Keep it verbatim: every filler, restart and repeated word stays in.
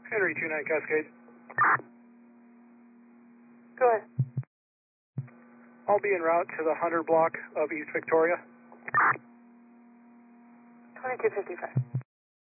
Henry two nine Cascade. Go ahead. I'll be en route to the Hunter block of East Victoria. twenty-two fifty-five.